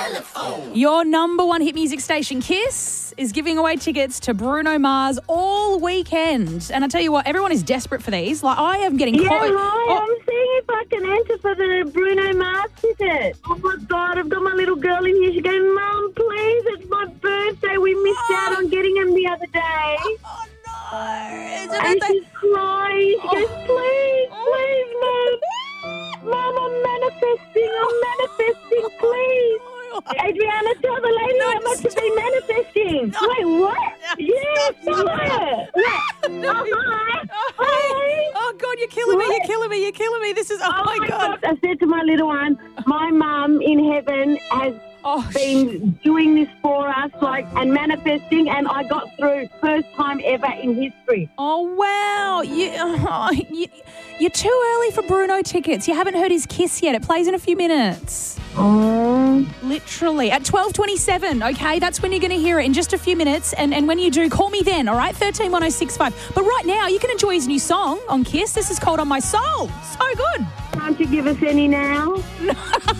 Your number one hit music station, Kiss, is giving away tickets to Bruno Mars all weekend. And I tell you what, everyone is desperate for these. Like, I am getting Yeah, caught. hi, I'm seeing if I can enter for the Bruno Mars ticket. Oh, my God, I've got my little girl in here. She's going, Mum, please, it's my birthday. We missed out on getting him the other day. Oh, no. And she's crying. She goes, please, Mum. Mum, I'm manifesting, please. Adriana, tell the lady how much to be manifesting. No. Wait, what? Yes, tell her. Hi. Oh, God, you're killing me. You're killing me. This is, oh my God. I said to my little one, my mum in heaven has been doing this for us, and manifesting, and I got through first time ever in history. Oh, wow. You're too early for Bruno tickets. You haven't heard his Kiss yet. It plays in a few minutes. Oh. Literally. At 12:27, okay? That's when you're going to hear it in just a few minutes. And when you do, call me then, all right? 131065. But right now, you can enjoy his new song on Kiss. This is called On My Soul. So good. Can't you give us any now?